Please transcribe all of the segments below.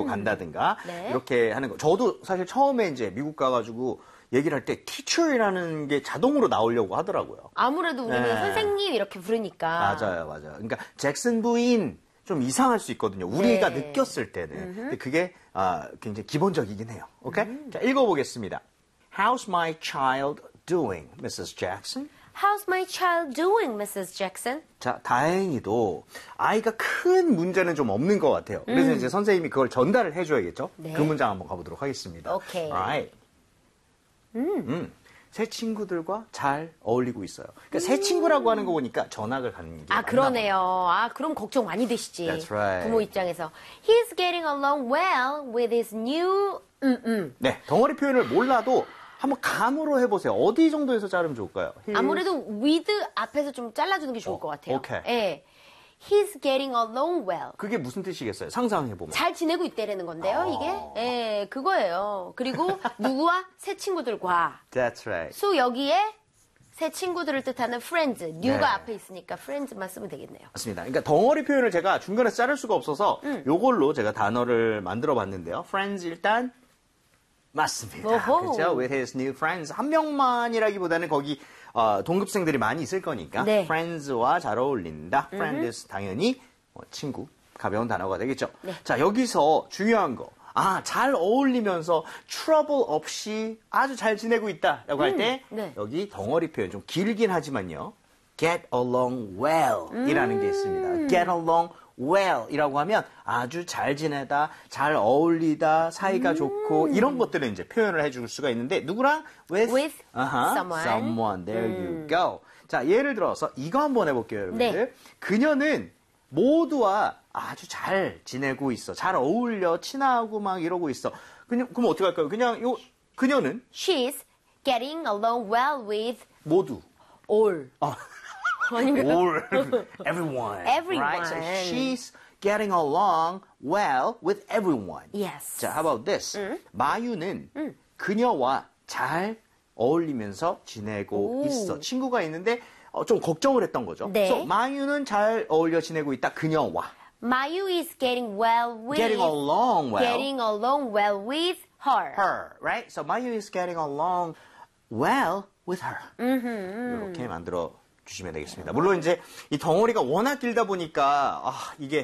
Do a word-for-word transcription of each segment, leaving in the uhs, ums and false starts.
간다든가 네. 이렇게 하는 거. 저도 사실 처음에 이제 미국 가가지고 얘기를 할 때 teacher이라는 게 자동으로 나오려고 하더라고요. 아무래도 우리는 네. 선생님 이렇게 부르니까. 맞아요, 맞아요. 그러니까 잭슨 부인 좀 이상할 수 있거든요. 우리가 네. 느꼈을 때는. 근데 그게 아, 굉장히 기본적이긴 해요. 오케이? 음. 자, 읽어보겠습니다. How's my child doing, 미세스 Jackson? How's my child doing, 미세스 Jackson? 자, 다행히도 아이가 큰 문제는 좀 없는 것 같아요. 그래서 음. 이제 선생님이 그걸 전달을 해줘야겠죠? 네. 그 문장 한번 가보도록 하겠습니다. 오케이. Alright. 음. 음. 새 친구들과 잘 어울리고 있어요. 그러니까 음. 새 친구라고 하는 거 보니까 전학을 가는 게 아, 그러네요. 아, 그럼 걱정 많이 되시지. That's right. 부모 입장에서. He's getting along well with his new... 음, 음. 네, 덩어리 표현을 몰라도 한번 감으로 해보세요. 어디 정도에서 자르면 좋을까요? He's... 아무래도 with 앞에서 좀 잘라주는 게 좋을 어, 것 같아요. 오케이. 예. He's getting along well. 그게 무슨 뜻이겠어요? 상상해보면. 잘 지내고 있다라는 건데요, 어. 이게. 예, 그거예요. 그리고 누구와? 새 친구들과. That's right. 수 여기에 새 친구들을 뜻하는 friends. new가 네. 앞에 있으니까 friends만 쓰면 되겠네요. 맞습니다. 그러니까 덩어리 표현을 제가 중간에 자를 수가 없어서 음. 요걸로 제가 단어를 만들어 봤는데요. friends 일단 맞습니다. 오호. 그렇죠? With his new friends. 한 명만이라기보다는 거기 어, 동급생들이 많이 있을 거니까 네. friends와 잘 어울린다. friends 당연히 어, 친구, 가벼운 단어가 되겠죠. 네. 자, 여기서 중요한 거. 아, 잘 어울리면서 트러블 없이 아주 잘 지내고 있다라고 할 때 음, 네. 여기 덩어리 표현 좀 길긴 하지만요. get along well 이라는 게 있습니다. get along well 이라고 하면 아주 잘 지내다, 잘 어울리다, 사이가 음. 좋고 이런 것들을 이제 표현을 해줄 수가 있는데 누구랑? with, With uh-huh, someone. someone. There you go. 자, 예를 들어서 이거 한번 해볼게요, 여러분들. 네. 그녀는 모두와 아주 잘 지내고 있어. 잘 어울려, 친하고 막 이러고 있어. 그냥, 그럼 어떻게 할까요? 그냥 요, 그녀는 She's getting along well with 모두. all. 어. 아닌가요? Or everyone. Everyone. Right? So she's getting along well with everyone. Yes. 자, how about this? 응? 마유는 응. 그녀와 잘 어울리면서 지내고 오. 있어. 친구가 있는데 어, 좀 걱정을 했던 거죠. 네. So, 마유는 잘 어울려 지내고 있다. 그녀와. Mayu is getting well with Getting along well. getting along well with her. her, right? So Mayu is getting along well with her. 이렇게 만들어 주시면 되겠습니다. 물론 이제 이 덩어리가 워낙 길다 보니까 아, 이게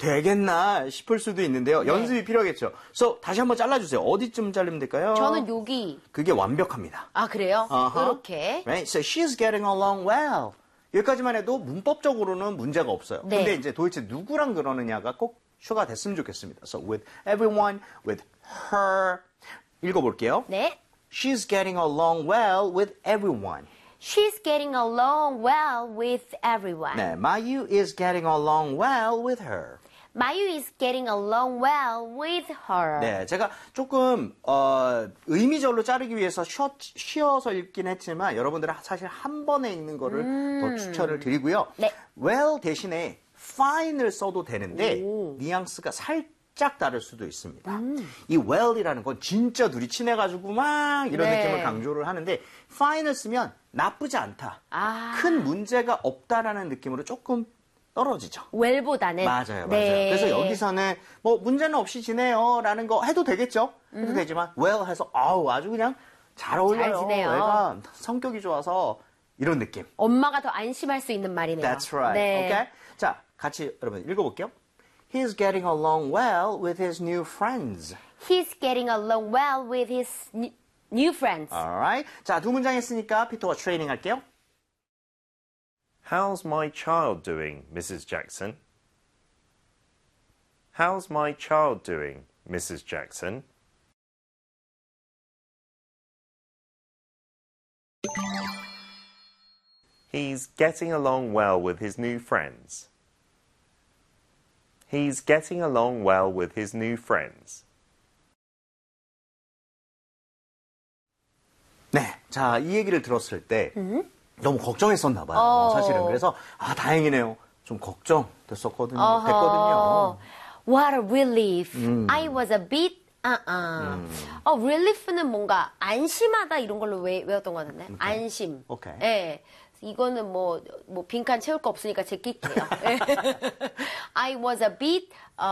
되겠나 싶을 수도 있는데요. 네. 연습이 필요하겠죠. So 다시 한번 잘라주세요. 어디쯤 자르면 될까요? 저는 여기. 그게 완벽합니다. 아, 그래요? Uh-huh. 이렇게. Right? So she's getting along well. 여기까지만 해도 문법적으로는 문제가 없어요. 네. 근데 이제 도대체 누구랑 그러느냐가 꼭 추가 됐으면 좋겠습니다. So with everyone, with her. 읽어볼게요. 네. She's getting along well with everyone. She's getting along well with everyone. 네, Mayu is getting along well with her. Mayu is getting along well with her. 네, 제가 조금 어, 의미절로 자르기 위해서 쉬어, 쉬어서 읽긴 했지만 여러분들은 사실 한 번에 읽는 거를 음. 더 추천을 드리고요. 네. well 대신에 fine을 써도 되는데 오. 뉘앙스가 살짝 다를 수도 있습니다. 음. 이 well이라는 건 진짜 둘이 친해가지고 막 이런 네. 느낌을 강조를 하는데 fine을 쓰면 나쁘지 않다. 아. 큰 문제가 없다라는 느낌으로 조금 떨어지죠. well보다는. 맞아요, 맞아요. 네. 그래서 여기서는 뭐 문제는 없이 지내요라는 거 해도 되겠죠. 해도 되지만 well 해서 아우 아주 그냥 잘 어울려요. 잘 지내요. 애가 성격이 좋아서 이런 느낌. 엄마가 더 안심할 수 있는 말이네요. That's right. 네. Okay? 자, 같이 여러분 읽어볼게요. He's getting along well with his new friends. He's getting along well with his new, new friends. Alright. 자, 두 문장 했으니까 피터가 트레이닝 할게요. How's my child doing, Missus Jackson? How's my child doing, Missus Jackson? He's getting along well with his new friends. He's getting along well with his new friends. 네. 자, 이 얘기를 들었을 때 너무 걱정했었나 봐요. 어. 사실은. 그래서 아, 다행이네요. 좀 걱정됐었거든요. 어허. 됐거든요. What a relief. 음. I was a bit uh-uh. 어, relief는 뭔가 안심하다 이런 걸로 외, 외웠던 것 같은데. 안심. 오케이. 예. 이거는 뭐, 뭐, 빈칸 채울 거 없으니까 제낄게요. I was a bit,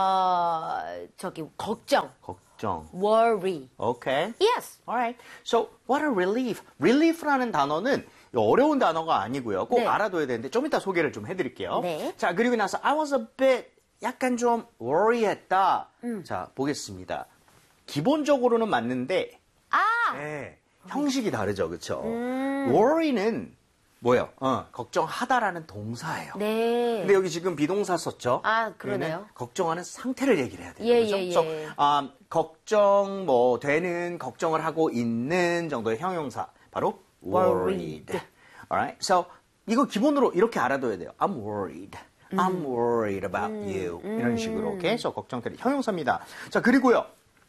어, 저기, 걱정. 걱정. worry. Okay. Yes. Alright. So, what a relief. relief라는 단어는 어려운 단어가 아니고요. 꼭 네. 알아둬야 되는데 좀 이따 소개를 좀 해드릴게요. 네. 자, 그리고 나서 I was a bit 약간 좀 worry했다. 음. 자, 보겠습니다. 기본적으로는 맞는데 아! 네, 형식이 다르죠. 그렇죠? 음. worry는 뭐예요? 어, 걱정하다라는 동사예요. 네. 근데 여기 지금 비동사 썼죠? 아, 그러네요. 얘는 걱정하는 상태를 얘기를 해야 돼요. 예, 그렇죠? 예, 예. 그래서 아, 걱정 뭐 되는 걱정을 하고 있는 정도의 형용사 바로 worried. worried. Alright. So 이거 기본으로 이렇게 알아둬야 돼요. I'm worried. I'm worried about 음. you. 이런 식으로. 오케이? 그래서 걱정될 형용사입니다. 자, 그리고요.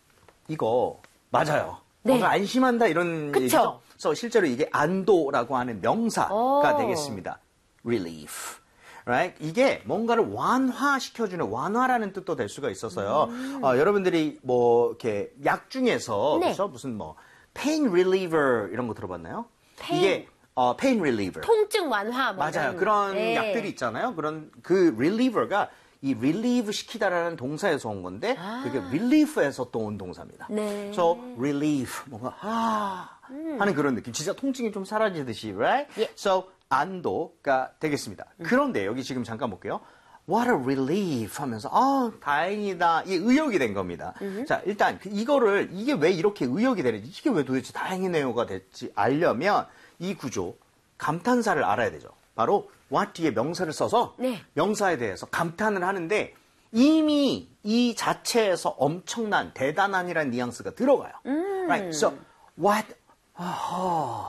이거 맞아요. 네. 뭔가 안심한다 이런 그쵸? 얘기죠. 그래서 실제로 이게 안도라고 하는 명사가 오. 되겠습니다. relief. Right? 이게 뭔가를 완화시켜주는 완화라는 뜻도 될 수가 있어서요. 음. 어, 여러분들이 뭐 이렇게 약 중에서 네. 그래서 무슨 뭐 pain reliever 이런 거 들어봤나요? pain. 이게 어, pain reliever. 통증 완화. 뭐 맞아요. 이런. 그런 네. 약들이 있잖아요. 그런 그 reliever가 이 relieve 시키다라는 동사에서 온 건데 아. 그게 relief에서 또 온 동사입니다. 네. 그래서 relief 뭔가 아 하는 그런 느낌. 진짜 통증이 좀 사라지듯이, right? 예. So 안도가 되겠습니다. 그런데 여기 지금 잠깐 볼게요. What a relief 하면서 아 다행이다. 이게 의역이 된 겁니다. 자 일단 그 이거를 이게 왜 이렇게 의역이 되는지 이게 왜 도대체 다행이네요가 될지 알려면 이 구조 감탄사를 알아야 되죠. 바로 what 뒤에 명사를 써서 네. 명사에 대해서 감탄을 하는데 이미 이 자체에서 엄청난 대단한이라는 뉘앙스가 들어가요. Right? So what? 아하.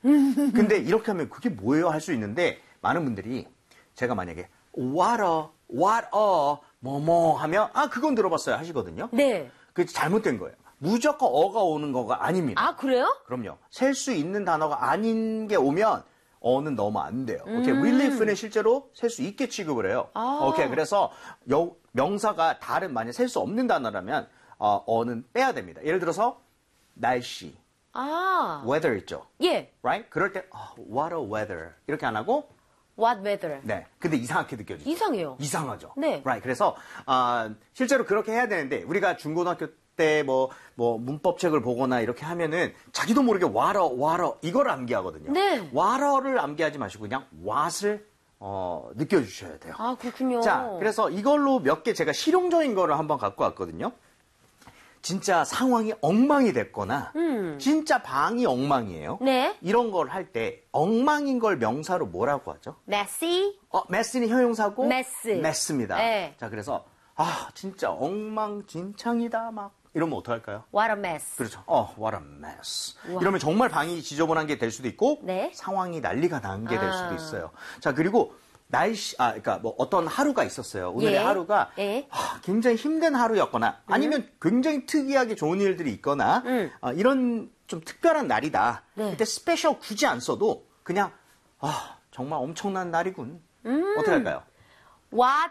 근데 이렇게 하면 그게 뭐예요? 할 수 있는데 많은 분들이 제가 만약에 what a, what a, 뭐뭐 하면 아 그건 들어봤어요 하시거든요. 네. 그게 잘못된 거예요. 무조건 어가 오는 거가 아닙니다. 아, 그래요? 그럼요. 셀 수 있는 단어가 아닌 게 오면 어는 넣으면 안 돼요. 오케이. relief는 실제로 셀 수 있게 취급을 해요. 아. 오케이. 그래서 여- 명사가 다른 만약 셀 수 없는 단어라면 어, 어는 빼야 됩니다. 예를 들어서 날씨, 아. weather 있죠. 예. right? 그럴 때 어, what a weather 이렇게 안 하고 What weather? 네. 근데 이상하게 느껴지죠. 이상해요. 이상하죠. 네. right. 그래서 아, 실제로 그렇게 해야 되는데 우리가 중고등학교 때 뭐 뭐 문법책을 보거나 이렇게 하면은 자기도 모르게 와러 와러 이걸 암기하거든요. 네. 와러를 암기하지 마시고 그냥 what을 어, 느껴주셔야 돼요. 아, 그렇군요. 자, 그래서 이걸로 몇 개 제가 실용적인 거를 한번 갖고 왔거든요. 진짜 상황이 엉망이 됐거나 진짜 방이 엉망이에요. 음. 네. 이런 걸 할 때 엉망인 걸 명사로 뭐라고 하죠? messy. 어, 메스는 형용사고 메스. 메스입니다. 네. 자, 그래서 아, 진짜 엉망진창이다 막 이러면 어떡할까요? What a mess. 그렇죠. 어, what a mess. 우와. 이러면 정말 방이 지저분한 게 될 수도 있고 네. 상황이 난리가 난 게 될 아. 수도 있어요. 자, 그리고 날씨 아 그러니까 뭐 어떤 하루가 있었어요. 오늘의 예. 하루가 예. 아, 굉장히 힘든 하루였거나 아니면 굉장히 특이하게 좋은 일들이 있거나 음. 아, 이런 좀 특별한 날이다. 네. 그때 스페셜 굳이 안 써도 그냥 아, 정말 엄청난 날이군. 음. 어떻게 할까요? What,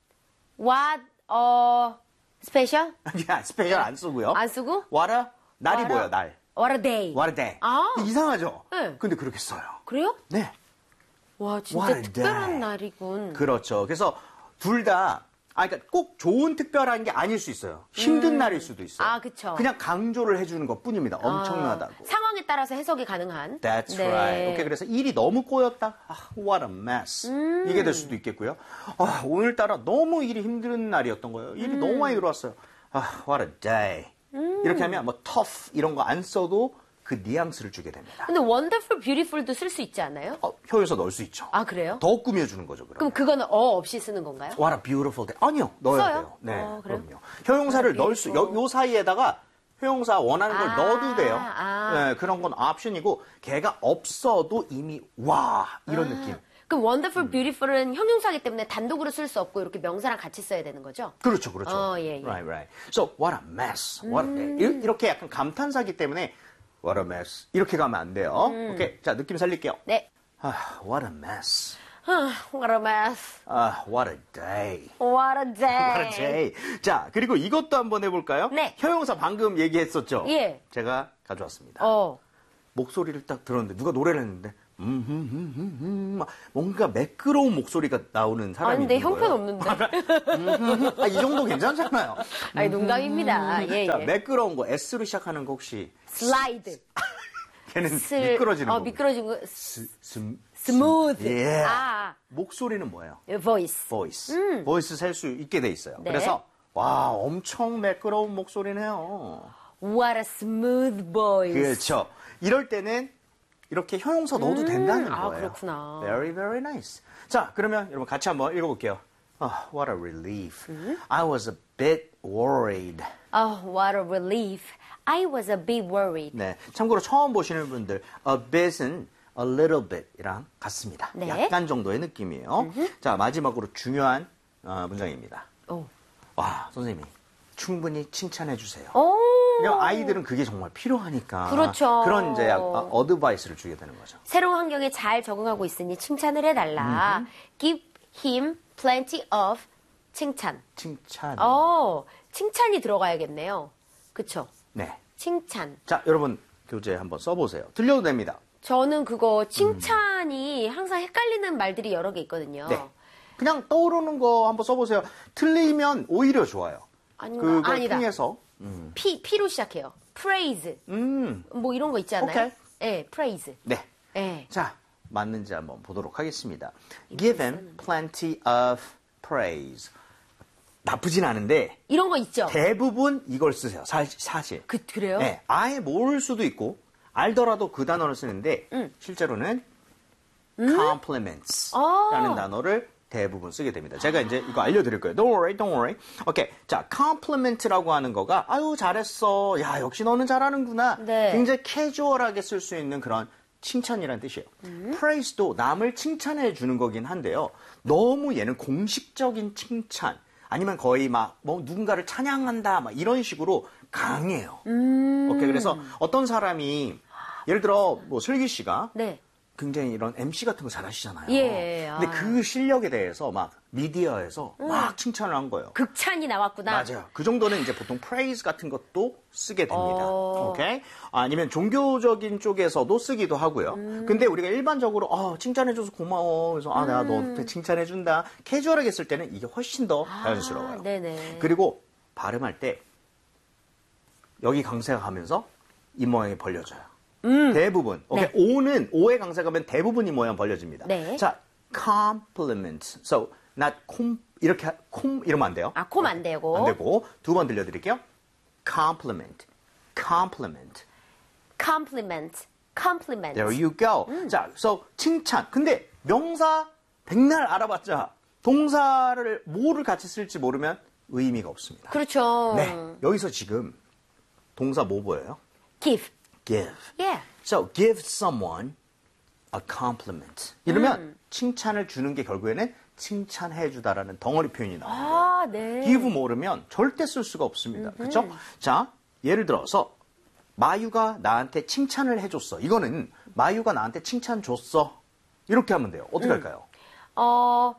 what, 어, special? 그냥 스페셜 안 쓰고요. 안 쓰고? what a 날이 What a- 뭐예요? 날. What a day. what a day. 아. 이상하죠? 네. 근데 그렇게 써요. 그래요? 네. 와, 진짜 What a 특별한 day. 날이군. 그렇죠. 그래서 둘 다, 아, 그러니까 꼭 좋은 특별한 게 아닐 수 있어요. 힘든 날일 수도 있어요. 아, 그쵸. 그냥 강조를 해주는 것 뿐입니다. 엄청나다고. 아, 상황에 따라서 해석이 가능한. That's 네. right. 오케이, 그래서 일이 너무 꼬였다. 아, what a mess. 음. 이게 될 수도 있겠고요. 아, 오늘따라 너무 일이 힘든 날이었던 거예요. 일이 음. 너무 많이 들어왔어요. 아, what a day. 이렇게 하면 뭐 tough 이런 거 안 써도 그 뉘앙스를 주게 됩니다. 근데 wonderful, beautiful도 쓸 수 있지 않아요? 어, 효용사 넣을 수 있죠. 아, 그래요? 더 꾸며주는 거죠, 그럼. 그럼 그거는 어 없이 쓰는 건가요? What a beautiful day. 아니요, 넣어야 써요? 돼요. 네, 어, 그래요? 그럼요. 효용사를 What a 넣을 수, 요, beautiful. 요 사이에다가 효용사 원하는 걸 아, 넣어도 돼요. 아. 네, 그런 건 옵션이고, 걔가 없어도 이미 와 이런 느낌. 그럼 wonderful, beautiful은 형용사기 때문에 단독으로 쓸 수 없고 이렇게 명사랑 같이 써야 되는 거죠? 그렇죠, 그렇죠. 어, 예, 예. Right, right. So what a mess. What a day. 이렇게 약간 감탄사기 때문에 what a mess 이렇게 가면 안 돼요. 오케이, 자 느낌 살릴게요. 네. 아, what a mess. 아, what a mess. 아, what a day. What a day. What a day. 자, 그리고 이것도 한번 해볼까요? 네. 효용사 방금 얘기했었죠? 예. 제가 가져왔습니다. 어. 목소리를 딱 들었는데 누가 노래를 했는데 음, 음, 음, 음, 음, 막 뭔가 매끄러운 목소리가 나오는 사람이 아니, 내 있는 거예요. 형편없는데. 아, 이 정도 괜찮잖아요. 아니, 농담입니다. 예, 자, 예. 매끄러운 거 S로 시작하는 거 혹시 슬라이드. 걔는 슬- 미끄러지는 어, 거. 미끄러진 거. 스, 스, 스무드. 예. 아, 목소리는 뭐예요? voice. voice. voice 셀 수 있게 돼 있어요. 네. 그래서 와, 엄청 매끄러운 목소리네요. What a smooth voice. 그렇죠. 이럴 때는 이렇게 형용사 넣어도 된다는 아, 거예요. 그렇구나. Very, very nice. 자, 그러면 여러분 같이 한번 읽어볼게요. Oh, what a relief. I was a bit worried. Oh, what a relief. I was a bit worried. 네, 참고로 처음 보시는 분들, a bit은 a little bit이랑 같습니다. 네. 약간 정도의 느낌이에요. 자, 마지막으로 중요한 어, 문장입니다. 오. 와, 선생님이 충분히 칭찬해 주세요. 오. 그냥 아이들은 그게 정말 필요하니까. 그렇죠. 그런 이제 약- 어, 어드바이스를 주게 되는 거죠. 새로운 환경에 잘 적응하고 있으니 칭찬을 해달라. Give him plenty of 칭찬. 칭찬. 어, 칭찬이 들어가야겠네요. 그쵸? 네. 칭찬. 자, 여러분 교재 한번 써보세요. 들려도 됩니다. 저는 그거 칭찬이 항상 헷갈리는 말들이 여러 개 있거든요. 네. 그냥 떠오르는 거 한번 써보세요. 틀리면 오히려 좋아요. 아닌가? 그걸 아니다. 통해서. P, P로 시작해요. praise. 음. 뭐 이런 거 있지 않아요? 오케이. 네, praise. 네. 네. 자, 맞는지 한번 보도록 하겠습니다. Give him plenty of praise. 나쁘진 않은데 이런 거 있죠? 대부분 이걸 쓰세요. 사, 사실. 그, 그래요? 네, 아예 모를 수도 있고 알더라도 그 단어를 쓰는데 실제로는 compliments라는 아. 단어를 대부분 쓰게 됩니다. 제가 이제 이거 알려드릴 거예요. Don't worry, don't worry. 오케이. 자, compliment라고 하는 거가 아유 잘했어. 야 역시 너는 잘하는구나. 네. 굉장히 캐주얼하게 쓸 수 있는 그런 칭찬이라는 뜻이에요. praise도 남을 칭찬해 주는 거긴 한데요. 너무 얘는 공식적인 칭찬 아니면 거의 막 뭐 누군가를 찬양한다 막 이런 식으로 강해요. 오케이. 그래서 어떤 사람이 예를 들어 뭐 슬기 씨가 네. 굉장히 이런 엠씨 같은 거 잘하시잖아요. 예, 근데 아. 그 실력에 대해서 막 미디어에서 막 칭찬을 한 거예요. 극찬이 나왔구나. 맞아요. 그 정도는 이제 보통 praise 같은 것도 쓰게 됩니다. 어. 오케이? 아니면 종교적인 쪽에서도 쓰기도 하고요. 음. 근데 우리가 일반적으로 아, 칭찬해줘서 고마워. 그래서 아, 내가 음. 너한테 칭찬해준다. 캐주얼하게 쓸 때는 이게 훨씬 더 자연스러워요. 아, 네네. 그리고 발음할 때 여기 강세가 가면서 이 모양이 벌려져요. 대부분. 오케이. 네. 오는 오의 강세가 가면 대부분 이 모양 벌려집니다. 네. 자, compliment. So, not com 이렇게 콤 이러면 안 돼요. 아, 콤 안 되고. 안 되고 두 번 들려드릴게요. compliment, compliment. compliment, compliment. There you go. 자, so 칭찬. 근데 명사 백날 알아봤자 동사를 뭐를 같이 쓸지 모르면 의미가 없습니다. 그렇죠. 네, 여기서 지금 동사 뭐 보여요? give. give. Yeah. So give someone a compliment. 이러면 칭찬을 주는 게 결국에는 칭찬해주다라는 덩어리 표현이 나와요. 아, 네. give 모르면 절대 쓸 수가 없습니다. 그렇죠? 자, 예를 들어서 마유가 나한테 칭찬을 해줬어. 이거는 마유가 나한테 칭찬 줬어. 이렇게 하면 돼요. 어떻게 할까요? 어,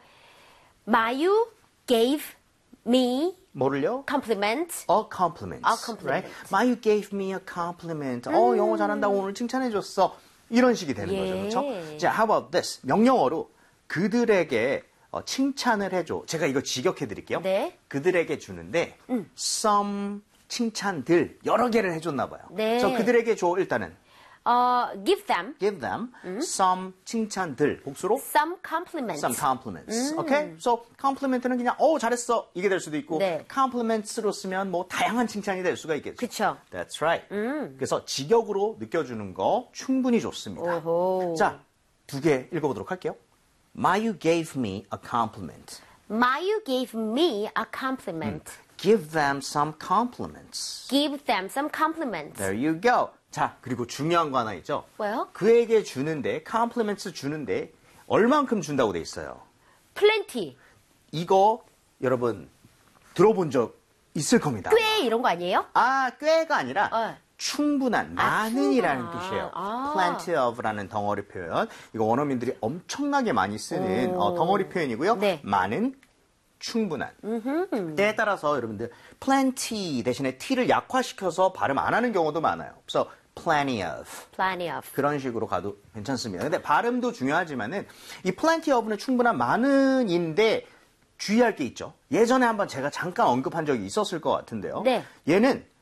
마유 gave me 뭐를요? compliment. A compliment. A compliment. Right? 마유 gave me a compliment. 어, 영어 잘한다고 오늘 칭찬해줬어. 이런 식이 되는 예. 거죠. 그렇죠? 자, how about this? 명령어로 그들에게 어, 칭찬을 해줘. 제가 이거 직역해 드릴게요. 네. 그들에게 주는데 some 칭찬들 여러 개를 해줬나 봐요. 네. 그래서 그들에게 줘 일단은 어, give them give them some 칭찬들 복수로 some compliments. some compliments. Okay? So compliment는 그냥 어 잘했어 이게 될 수도 있고 네. compliments로 쓰면 뭐 다양한 칭찬이 될 수가 있겠죠. 그쵸. That's right. 그래서 직역으로 느껴주는 거 충분히 좋습니다. 오호. 자, 두 개 읽어보도록 할게요. Mayu gave me a compliment. 마유 gave me a compliment. Give them some compliments. Give them some compliments. There you go. 자, 그리고 중요한 거 하나 있죠. 뭐요? 그에게 주는데 compliments 주는데 얼만큼 준다고 돼 있어요. plenty. 이거 여러분 들어본 적 있을 겁니다. 꽤 이런 거 아니에요? 아, 꽤가 아니라 어. 충분한, 아, 많은이라는 충분한. 뜻이에요. 아. plenty of라는 덩어리 표현. 이거 원어민들이 엄청나게 많이 쓰는 오. 어, 덩어리 표현이고요. 네. 많은, 충분한. 때에 따라서 여러분들 plenty 대신에 t를 약화시켜서 발음 안 하는 경우도 많아요. 그래서 plenty of. plenty of. 그런 식으로 가도 괜찮습니다. 근데 발음도 중요하지만은 이 plenty of는 충분한 많은인데 주의할 게 있죠. 예전에 한번 제가 잠깐 언급한 적이 있었을 것 같은데요. 네. 얘는